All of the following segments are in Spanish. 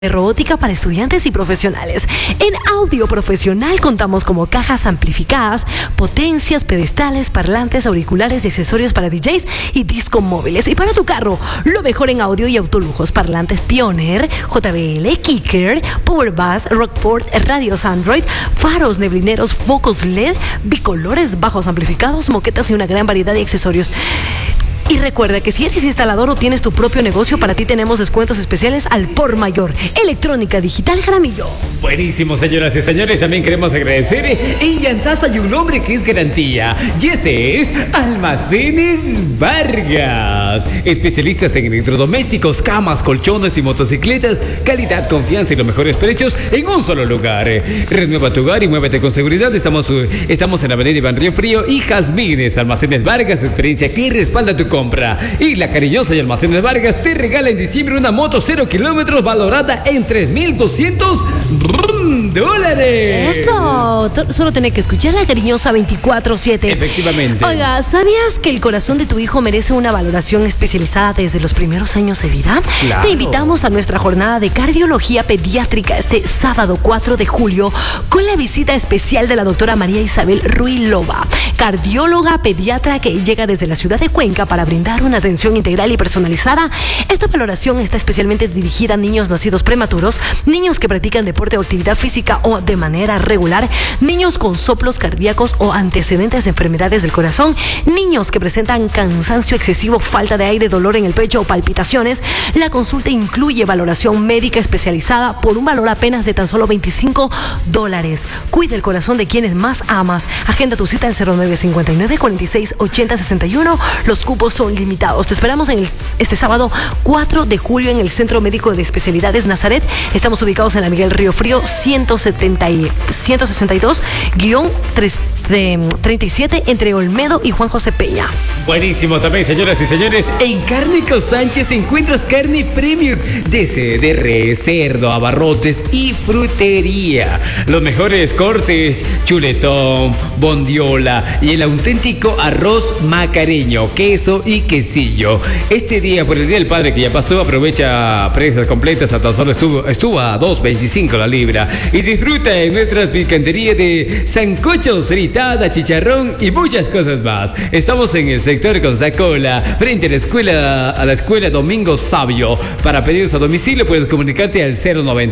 de robótica para estudiantes y profesionales. En audio profesional contamos como cajas amplificadas, potencias, pedestales, parlantes, auriculares y accesorios para DJs y disco móviles. Y para tu carro, lo mejor en audio y autolujos: parlantes Pioneer, JBL, Kicker, Power Bass, Rockford, radios Android, faros, neblineros, focos LED, bicolores, bajos amplificados, moquetas y una gran variedad de accesorios. Y recuerda que si eres instalador o tienes tu propio negocio, para ti tenemos descuentos especiales al por mayor. Electrónica Digital Jaramillo. Buenísimo, señoras y señores. También queremos agradecer. En Yansasa hay un nombre que es garantía, y ese es Almacenes Vargas. Especialistas en electrodomésticos, camas, colchones y motocicletas. Calidad, confianza y los mejores precios en un solo lugar. Renueva tu hogar y muévete con seguridad. Estamos en la avenida Iván Río Frío y Jazmines. Almacenes Vargas, experiencia que respalda tu compra. Y La Cariñosa y Almacenes Vargas te regala en diciembre una moto 0 kilómetros valorada en $3,200. Eso, solo tenés que escuchar La Cariñosa 24/7. Efectivamente. Oiga, ¿sabías que el corazón de tu hijo merece una valoración especializada desde los primeros años de vida? Claro. Te invitamos a nuestra jornada de cardiología pediátrica este sábado 4 de julio con la visita especial de la doctora María Isabel Ruilova, cardióloga pediatra que llega desde la ciudad de Cuenca para brindar una atención integral y personalizada. Esta valoración está especialmente dirigida a niños nacidos prematuros, niños que practican deporte o actividad física o de manera regular, niños con soplos cardíacos o antecedentes de enfermedades del corazón, niños que presentan cansancio excesivo, falta de aire, dolor en el pecho o palpitaciones. La consulta incluye valoración médica especializada por un valor apenas de tan solo $25. Cuida el corazón de quienes más amas. Agenda tu cita al 0959-468061. Los cupos son limitados. Te esperamos este sábado 4 de julio en el Centro Médico de Especialidades Nazaret. Estamos ubicados en la Miguel Río Frío 162-37 entre Olmedo y Juan José Peña. Buenísimo también, señoras y señores. En Cárnico Sánchez encuentras carne premium de res, cerdo, abarrotes y frutería. Los mejores cortes: chuletón, bondiola y el auténtico arroz macareño, queso y quesillo. Este día, por el Día del Padre que ya pasó, aprovecha presas completas. A tan solo estuvo a $2.25 la libra. Y disfruta en nuestras picanterías de sancochos, fritada, chicharrón y muchas cosas más. Estamos en el sector Consacola, frente a la escuela Domingo Sabio. Para pedidos a domicilio puedes comunicarte al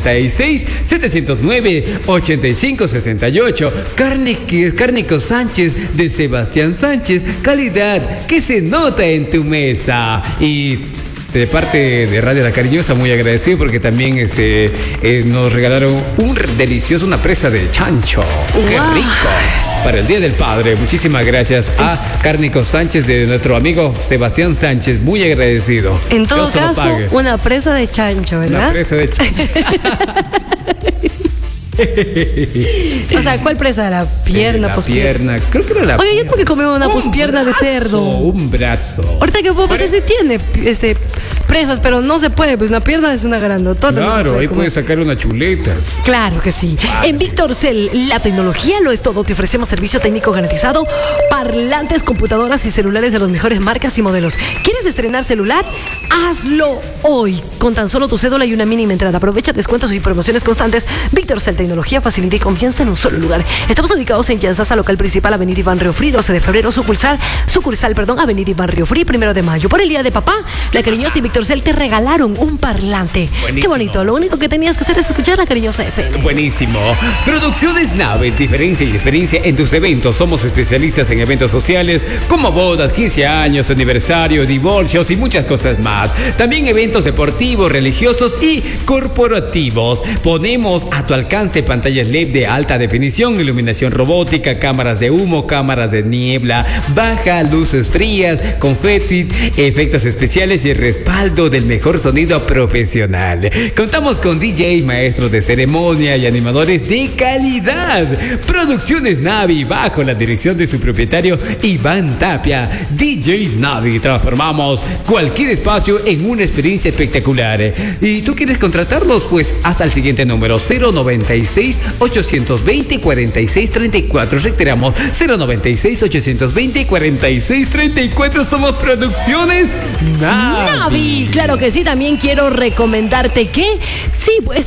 096-709-8568. Cárnico Sánchez de Sebastián Sánchez, calidad que se nota en tu mesa. Y de parte de Radio La Cariñosa, muy agradecido porque también nos regalaron una presa de chancho. ¡Qué rico! Para el Día del Padre. Muchísimas gracias a Cárnico Sánchez, de nuestro amigo Sebastián Sánchez. Muy agradecido. En todo caso, una presa de chancho, ¿verdad? Una presa de chancho. O sea, ¿cuál presa? ¿La pierna, pospierna? Creo que era la Oye, yo tengo que comer una pospierna de cerdo. Un brazo. Ahorita que puedo, pues sí tiene presas, pero no se puede, pues una pierna es una grandotota. Claro, no ahí puedes sacar unas chuletas. Claro que sí. En Víctor Cell, la tecnología lo es todo. Te ofrecemos servicio técnico garantizado, parlantes, computadoras y celulares de las mejores marcas y modelos. ¿Quieres estrenar celular? Hazlo hoy. Con tan solo tu cédula y una mínima entrada. Aprovecha descuentos y promociones constantes. Víctor Cell, tecnología, facilidad y confianza en un solo lugar. Estamos ubicados en Yansasa, local principal, avenida Iván Río Frío, 12 de febrero, sucursal, avenida Iván Río Frío, 1 de mayo. Por el Día de Papá, La Cariñosa y Víctor Cell te regalaron un parlante. Buenísimo. Qué bonito. Lo único que tenías que hacer es escuchar La Cariñosa FM. Buenísimo. Producciones Nave, diferencia y experiencia en tus eventos. Somos especialistas en eventos sociales como bodas, 15 años, aniversario, divorcios y muchas cosas más. También eventos deportivos, religiosos y corporativos. Ponemos a tu alcance pantallas LED de alta definición, iluminación robótica, cámaras de humo, cámaras de niebla baja, luces frías, confeti, efectos especiales y respaldo del mejor sonido profesional. Contamos con DJ, maestros de ceremonia y animadores de calidad. Producciones Navi, bajo la dirección de su propietario Iván Tapia. DJ Navi, transformamos cualquier espacio en una experiencia espectacular. ¿Y tú quieres contratarlos? Pues haz al siguiente número: 096-820-4634. Reiteramos, 096-820-4634. Somos Producciones Navi. Y claro que sí, también quiero recomendarte que, sí, pues